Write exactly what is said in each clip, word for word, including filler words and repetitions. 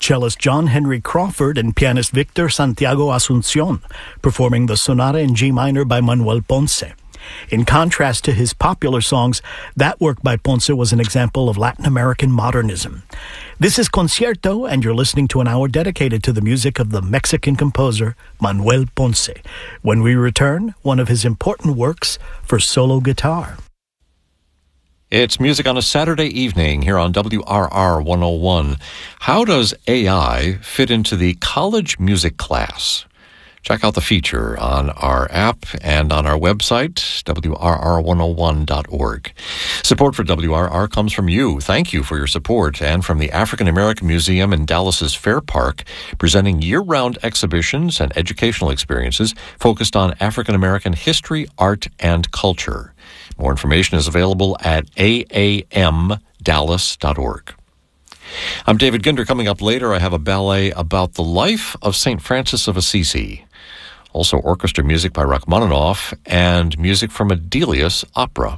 cellist John Henry Crawford and pianist Victor Santiago Asuncion, performing the Sonata in G minor by Manuel Ponce. In contrast to his popular songs, that work by Ponce was an example of Latin American modernism. This is Concierto, and you're listening to an hour dedicated to the music of the Mexican composer Manuel Ponce. When we return, one of his important works for solo guitar. It's music on a Saturday evening here on W R R one oh one. How does A I fit into the college music class? Check out the feature on our app and on our website, W R R one oh one dot org. Support for W R R comes from you. Thank you for your support, and from the African American Museum in Dallas's Fair Park, presenting year-round exhibitions and educational experiences focused on African American history, art, and culture. More information is available at A A M dallas dot org. I'm David Ginder. Coming up later, I have a ballet about the life of Saint Francis of Assisi. Also orchestra music by Rachmaninoff and music from a Delius opera.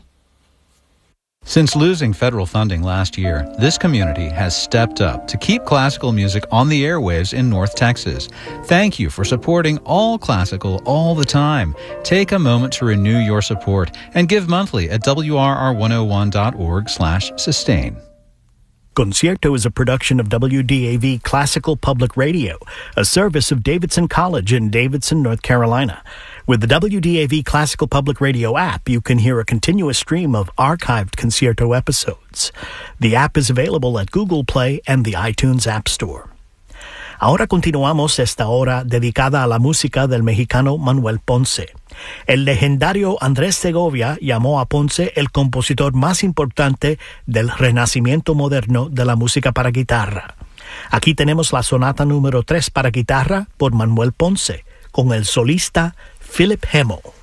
Since losing federal funding last year, this community has stepped up to keep classical music on the airwaves in North Texas. Thank you for supporting all classical all the time. Take a moment to renew your support and give monthly at W R R one oh one dot org slash sustain. Concierto is a production of W D A V Classical Public Radio, a service of Davidson College in Davidson, North Carolina. With the W D A V Classical Public Radio app, you can hear a continuous stream of archived Concierto episodes. The app is available at Google Play and the iTunes App Store. Ahora continuamos esta hora dedicada a la música del mexicano Manuel Ponce. El legendario Andrés Segovia llamó a Ponce el compositor más importante del renacimiento moderno de la música para guitarra. Aquí tenemos la sonata número tres para guitarra por Manuel Ponce, con el solista Philip Hemmel.